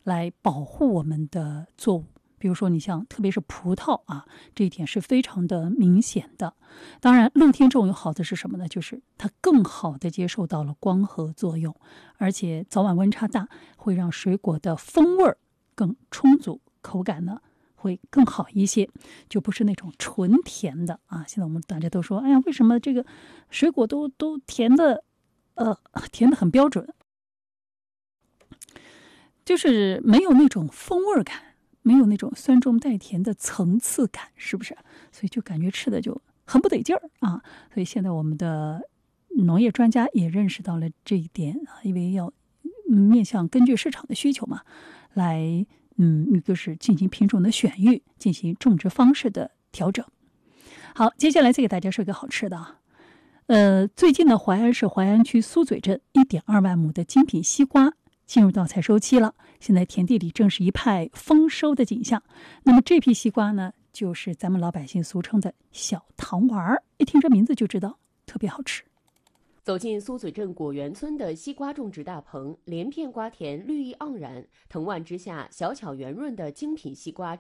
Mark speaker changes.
Speaker 1: 来保护我们的作物。比如说你像特别是葡萄啊，这一点是非常的明显的。当然露天种有好的是什么呢？就是它更好的接受到了光合作用，而且早晚温差大会让水果的风味更充足，口感呢会更好一些，就不是那种纯甜的啊。现在我们大家都说，哎呀，为什么这个水果都甜的甜的很标准，就是没有那种风味感，没有那种酸中带甜的层次感，是不是？所以就感觉吃的就很不得劲儿啊。所以现在我们的农业专家也认识到了这一点啊，因为要面向根据市场的需求嘛，来一个是进行品种的选育，进行种植方式的调整。好，接下来再给大家说一个好吃的啊。最近呢，淮安市淮安区苏嘴镇1.2万亩的精品西瓜进入到采收期了，现在田地里正是一派丰收的景象。那么这批西瓜呢，就是咱们老百姓俗称的小糖丸儿，一听这名字就知道特别好吃。
Speaker 2: 走进苏嘴镇果园村的西瓜种植大棚，连片瓜田绿意盎然，藤蔓之下小巧圆润的精品西瓜